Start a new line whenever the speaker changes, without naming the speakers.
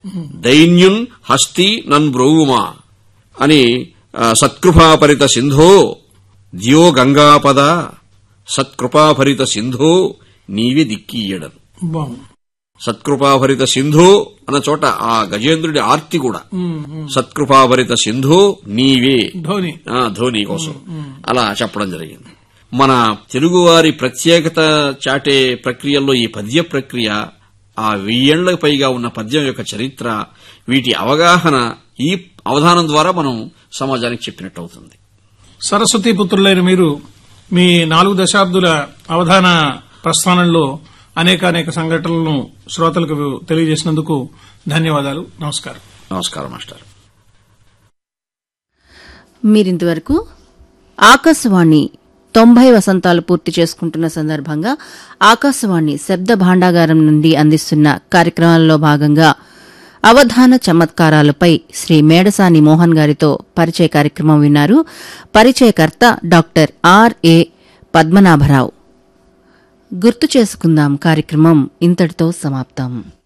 దైన్యున్ హస్తి నన్ బ్రోవుమా అని సత్కృపాపరిత సింధో దియో గంగాపద సత్కృపాభరిత సింధో నీవే దిక్కీయడను. సత్కృపాభరిత సింధో అన్న చోట ఆ గజేంద్రుడి ఆర్తి కూడా సత్కృపాభరిత సింధో నీవే ధోని కోసం అలా చెప్పడం జరిగింది. మన తెలుగువారి ప్రత్యేకత చాటే ప్రక్రియల్లో ఈ పద్య ప్రక్రియ, ఆ 1000 ఏళ్లకు పైగా ఉన్న పద్యం యొక్క చరిత్ర, వీటి అవగాహన ఈ అవధానం ద్వారా మనం సమాజానికి చెప్పినట్టు అవుతుంది.
సరస్వతీ పుత్రులైన మీరు మీ 4 దశాబ్దుల అవధాన ప్రస్థానంలో అనేక సంఘటనలను శ్రోతలకు తెలియజేసినందుకు ధన్యవాదాలు. నమస్కారం.
నమస్కారం మాస్టర్.
మీరింతవరకు ఆకాశవాణి 90 వసంతాలు పూర్తి చేసుకుంటున్న సందర్భంగా ఆకాశవాణి శబ్ద భాండాగారం నుండి అందిస్తున్న కార్యక్రమాల్లో భాగంగా అవధాన చమత్కారాలపై శ్రీ మేడసాని మోహన్ గారితో పరిచయ కార్యక్రమం విన్నారు. పరిచయకర్త డాక్టర్ ఆర్ఏ పద్మనాభరావు. గుర్తు చేసుకుందాం కార్యక్రమం ఇంతటితో సమాప్తం.